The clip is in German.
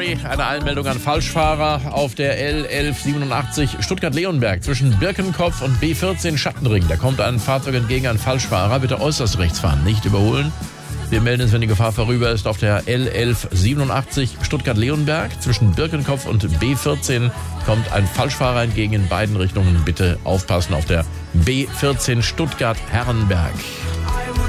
Sorry, eine Einmeldung an Falschfahrer auf der L1187 Stuttgart-Leonberg zwischen Birkenkopf und B14 Schattenring. Da kommt ein Fahrzeug entgegen, ein Falschfahrer. Bitte äußerst rechts fahren, nicht überholen. Wir melden uns, wenn die Gefahr vorüber ist, auf der L1187 Stuttgart-Leonberg. Zwischen Birkenkopf und B14 kommt ein Falschfahrer entgegen in beiden Richtungen. Bitte aufpassen auf der B14 Stuttgart-Herrenberg.